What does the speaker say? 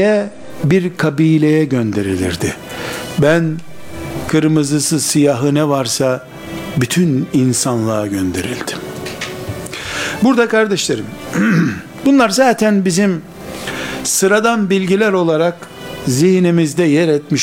bir kabileye gönderilirdi. Ben kırmızısı siyahı ne varsa bütün insanlığa gönderildim. Burada kardeşlerim, bunlar zaten bizim sıradan bilgiler olarak zihnimizde yer etmiş